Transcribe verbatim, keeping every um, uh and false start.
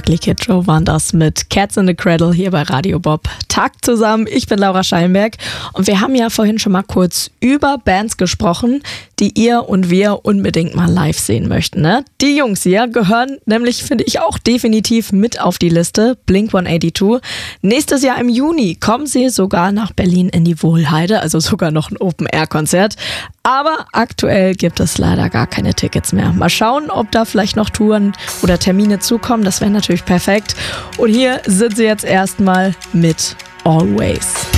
Ugly Kid Joe waren das mit Cats in the Cradle hier bei Radio Bob. Tag zusammen, ich bin Laura Schallenberg und wir haben ja vorhin schon mal kurz über Bands gesprochen, die ihr und wir unbedingt mal live sehen möchten. Ne? Die Jungs hier gehören nämlich, finde ich, auch definitiv mit auf die Liste, Blink hundertzweiundachtzig. Nächstes Jahr im Juni kommen sie sogar nach Berlin in die Wohlheide, also sogar noch ein Open-Air-Konzert. Aber aktuell gibt es leider gar keine Tickets mehr. Mal schauen, ob da vielleicht noch Touren oder Termine zukommen. Das wäre natürlich perfekt. Und hier sind sie jetzt erstmal mit Always.